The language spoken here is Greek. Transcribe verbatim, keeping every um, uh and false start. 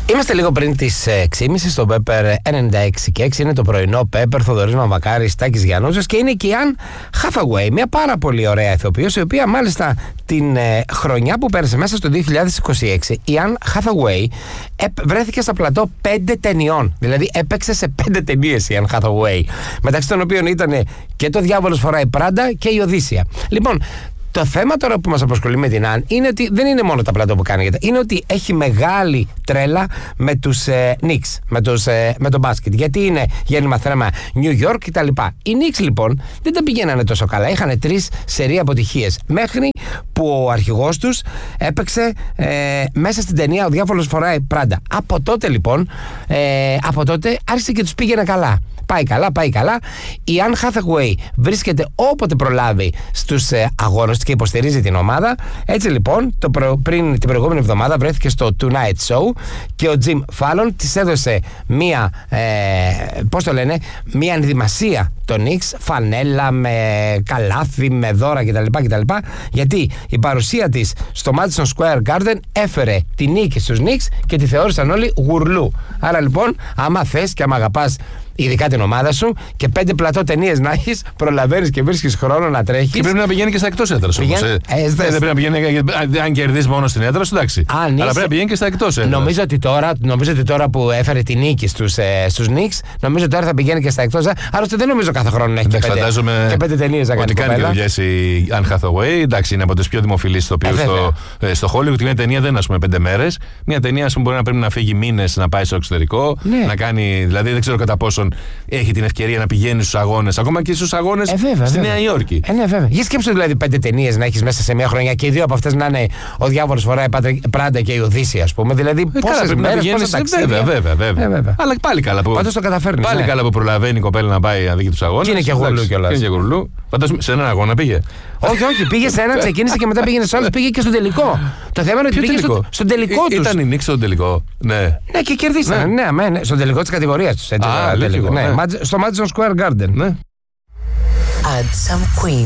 Είμαστε λίγο πριν τις έξι και μισή στο Pepper ενενήντα έξι και έξι. Είναι το πρωινό Pepper, Θοδωρής Μαμβακάρης, Τάκης Γιαννούζος και είναι και η Anne Hathaway, μια πάρα πολύ ωραία ηθοποιός, η οποία μάλιστα την ε, χρονιά που πέρασε μέσα στο δύο χιλιάδες είκοσι έξι, η Anne Hathaway ε, βρέθηκε στα πλατό πέντε ταινιών. Δηλαδή έπαιξε σε πέντε ταινίες η Anne Hathaway, μεταξύ των οποίων ήταν και το Διάβολος φοράει Πράντα και η Οδύσσεια. Λοιπόν, το θέμα τώρα που μας απασχολεί με την Anne είναι ότι δεν είναι μόνο τα πλατό που κάνει, είναι ότι έχει μεγάλη τρέλα με τους ε, Knicks, με, τους, ε, με το μπάσκετ. Γιατί είναι γέννημα θέμα New York κτλ. Οι Knicks λοιπόν δεν τα πηγαίνανε τόσο καλά. Είχαν τρεις σερί αποτυχίες. Μέχρι που ο αρχηγός τους έπαιξε ε, μέσα στην ταινία Ο Διάβολος φοράει Πράντα. Από τότε λοιπόν, ε, από τότε άρχισε και τους πήγαινε καλά. Πάει καλά, πάει καλά. Η Anne Hathaway βρίσκεται όποτε προλάβει στους ε, αγώνες και υποστηρίζει την ομάδα. Έτσι λοιπόν, το προ... πριν την προηγούμενη εβδομάδα βρέθηκε στο Tonight Show και ο Jim Fallon της έδωσε μία, ε, πώς το λένε, μία ενδυμασία των Knicks, φανέλα με καλάθι, με δώρα κτλ, κτλ. Γιατί η παρουσία της στο Madison Square Garden έφερε τη νίκη στους Knicks και τη θεώρησαν όλοι γουρλού. Άρα λοιπόν, άμα θες και άμα αγαπάς ειδικά την ομάδα σου και πέντε πλατό ταινίες να έχεις, προλαβαίνεις και βρίσκεις χρόνο να τρέχεις. Και πρέπει να πηγαίνει και στα εκτός έδρας όμως. Ε. Ε, δεν πρέπει να πηγαίνει, αν κερδίσει μόνο στην έδρα σου, εντάξει. Αν αλλά είσαι... πρέπει να πηγαίνει και στα εκτός έδρας. Νομίζω ότι τώρα, νομίζω ότι τώρα που έφερε τη νίκη στους, ε, στους Knicks, νομίζω ότι τώρα θα πηγαίνει και στα εκτός έδρας. Άλλωστε δεν νομίζω κάθε χρόνο να έχει και πέντε, και πέντε ταινίες να κάνει. Ότι κάνει και δουλειές η Anne Hathaway, εντάξει, είναι από τις πιο δημοφιλείς ηθοποιούς στο, ε, στο Hollywood. Και μια ταινία δεν είναι, ας πούμε, πέντε μέρες. Μια ταινία, ας πούμε, μπορεί να πρέπει να φύγει μήνες να πάει στο εξωτερικό. Ναι. Να κάνει, δηλαδή δεν ξέρω κατά πόσον έχει την ευκαιρία να πηγαίνει στους αγώνες, ακόμα και στους αγώνες ε, βέβαια, στη βέβαια. Νέα Υόρκη. Ε, ναι, βέβαια. Για σκέψου δηλαδή πέντε ταινίες να έχεις μέσα σε μια χρονιά και οι δύο από αυτές να είναι Ο Διάβολος φοράει Πράντα και η Οδύσσεια, ας πούμε. Δηλαδή ε, πόσες μέρες, πόσα ταξίδια. Βέβαια, βέβαια. βέβαια. Ε, βέβαια. Αλλά πάλι καλά που, πάντως το καταφέρνεις, πάλι ναι. καλά που προλαβαίνει η κοπέλα να πάει να δει και τους αγώνες. Και είναι και γουρλού κιόλας. Και είναι και γουρλού. Πάντως σε έναν αγώνα πήγε. Όχι, όχι, πήγε σε ένα, ξεκίνησε και μετά πήγαινε σε άλλο, πήγε και στον τελικό. Το θέμα είναι ότι πήγε στο, στον τελικό του. Ήταν η Knicks στον τελικό. Ναι. Ναι, και κερδίσανε. Ναι, ναι, ναι, στον τελικό της κατηγορίας τους. Α, τελικό, ναι. Ναι. Στο Madison Square Garden. Ναι. Add some Queen.